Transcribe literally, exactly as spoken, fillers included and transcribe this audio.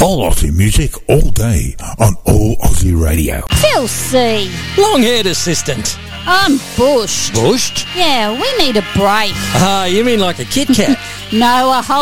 All Aussie music all day on All Aussie Radio. Phil C. Long-haired assistant. I'm bushed. Bushed? Yeah, we need a break. Ah, you mean like a Kit Kat? No, a whole